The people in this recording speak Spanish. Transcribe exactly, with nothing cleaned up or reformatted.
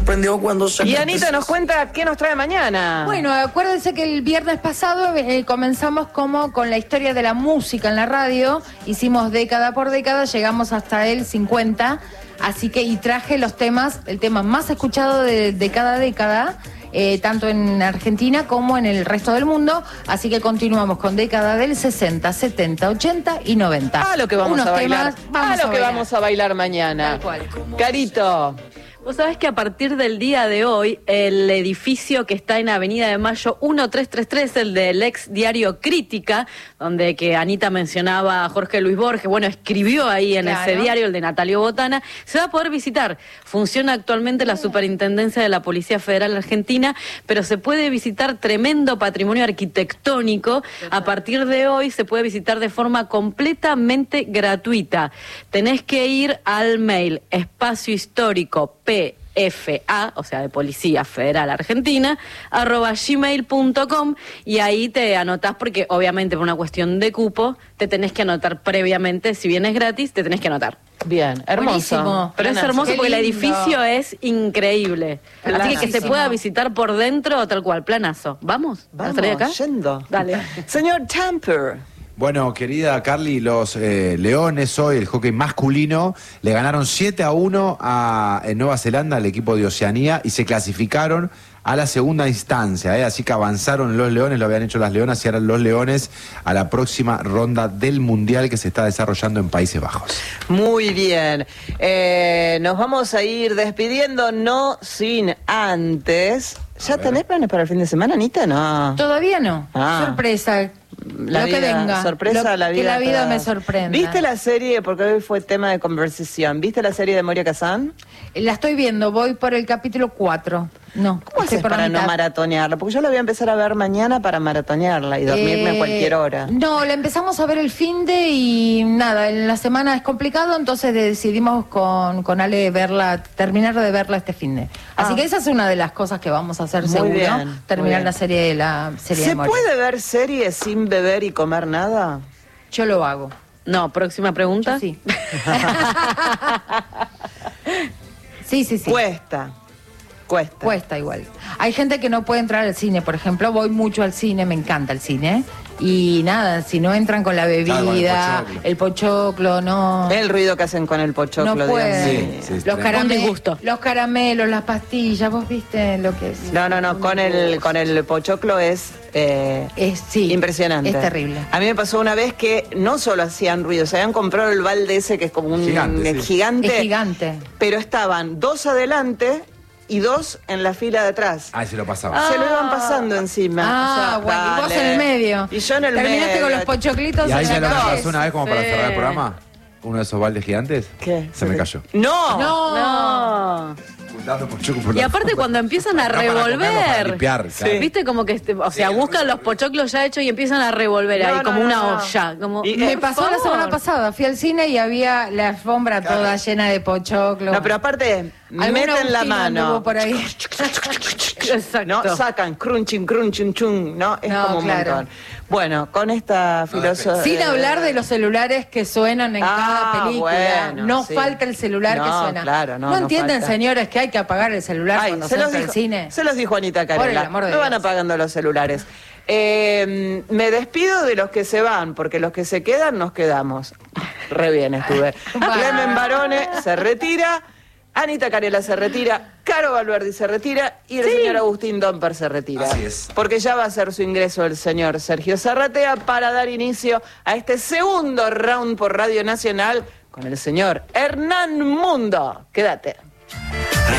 sorprendió cuando se... Y Anita nos cuenta qué nos trae mañana. Bueno, acuérdense que el viernes pasado eh, comenzamos como con la historia de la música en la radio. Hicimos década por década, llegamos hasta el cincuenta. Así que, y traje los temas, el tema más escuchado de, de cada década. Eh, tanto en Argentina como en el resto del mundo, así que continuamos con década del sesenta, setenta, ochenta y noventa. Ah, lo que vamos Unos a bailar. temas, vamos ah, lo a que bailar. vamos a bailar mañana. Tal cual. Carito. Vos sabés que a partir del día de hoy, el edificio que está en Avenida de Mayo mil trescientos treinta y tres, el del ex diario Crítica, donde que Anita mencionaba a Jorge Luis Borges, bueno, escribió ahí en Claro. ese diario, el de Natalio Botana, se va a poder visitar. Funciona actualmente la Superintendencia de la Policía Federal Argentina, pero se puede visitar tremendo patrimonio arquitectónico. A partir de hoy se puede visitar de forma completamente gratuita. Tenés que ir al mail espacio histórico P F A, o sea, de Policía Federal Argentina, arroba gmail punto com, y ahí te anotás, porque obviamente por una cuestión de cupo te tenés que anotar previamente. Si bien es gratis, te tenés que anotar. Bien, hermoso. Buenísimo. Pero es hermoso Qué porque el lindo. edificio es increíble. Así que que se Planazo. pueda visitar por dentro, tal cual, planazo. ¿Vamos? Vamos, ¿A salir acá? yendo. Dale. Señor Tamper. Bueno, querida Carly, los eh, Leones hoy, el hockey masculino, le ganaron siete a uno a en Nueva Zelanda al equipo de Oceanía y se clasificaron a la segunda instancia, ¿eh? Así que avanzaron los Leones, lo habían hecho las Leonas y ahora los Leones a la próxima ronda del Mundial que se está desarrollando en Países Bajos. Muy bien. Eh, nos vamos a ir despidiendo, no sin antes. ¿Ya ver. tenés planes para el fin de semana, Anita? No. Todavía no. Ah. Sorpresa. La lo vida, que venga. sorpresa, Lo- la vida. Que la vida toda. me sorprenda. ¿Viste la serie? Porque hoy fue tema de conversación. ¿Viste la serie de Moria Kazan? La estoy viendo, voy por el capítulo cuatro. No, ¿Cómo estoy haces por la para no mitad. maratonearla? Porque yo la voy a empezar a ver mañana para maratonearla y dormirme a Eh, cualquier hora. No, la empezamos a ver el finde y nada, en la semana es complicado, entonces decidimos con, con Ale verla, terminar de verla este finde. Así Ah. que esa es una de las cosas que vamos a hacer Muy seguro, bien, muy terminar bien. la serie de la serie ¿Se de Moria. puede ver series sin beber y comer nada? Yo lo hago. No, próxima pregunta. Yo sí. sí, sí, sí. Cuesta. Cuesta. Cuesta igual. Hay gente que no puede entrar al cine, por ejemplo, voy mucho al cine, me encanta el cine. Y nada, si no entran con la bebida, Claro, con el el, pochoclo. pochoclo, no. El ruido que hacen con el pochoclo. No Dios pueden. mío. Sí, sí, los, tremendo. carame- Un disgusto. los caramelos, las pastillas, vos viste lo que es. No, no, no, con el, con el pochoclo es, eh, Es, sí, impresionante. es terrible. A mí me pasó una vez que no solo hacían ruido, se habían comprado el balde ese que es como un Gigante, sí. gigante, Es gigante. pero estaban dos adelante y dos en la fila de atrás. Ahí se lo pasaba. Se lo iban pasando encima. Ah, O sea, bueno, y vos dale. en el medio. Y yo en el Terminaste medio. con los pochoclitos Y ahí en se la lo cabeza. pasó una vez como para Sí. cerrar el programa. Uno de esos baldes gigantes. ¿Qué? Se me cayó. ¡No! No. No. Juntando pochoclo por Y la- aparte cuando empiezan a No, para comerlo, para revolver, limpiar, claro. viste como que, este, o sea, buscan los pochoclos ya hechos y empiezan a revolver No, ahí no, como no, una no. olla. Como, Y- Me Eh, pasó por la favor. semana pasada, fui al cine y había la alfombra toda llena de pochoclo. No, pero aparte, Algún meten la Agustino mano. anduvo por ahí. Exacto. No, sacan, crunching, crunching, chung, ¿no? Es No, como un claro. montón. Bueno, con esta filosofía... Sin hablar de los celulares que suenan en Ah, cada película. bueno, no sí. falta el celular que No, suena. claro, no, no entienden, falta. señores, que hay que apagar el celular Ay, cuando se se los entra al dijo, cine? se los dijo Anita Por el Carela. amor de Me van Dios. apagando los celulares. Eh, me despido de los que se van, porque los que se quedan, nos quedamos. Re bien estuve. Bueno. Clemen Barone se retira, Anita Carela se retira, Caro Valverdi se retira y el señor Agustín Domper se retira. Así es. Porque ya va a hacer su ingreso el señor Sergio Zarratea para dar inicio a este segundo round por Radio Nacional con el señor Hernán Mundo. Quédate.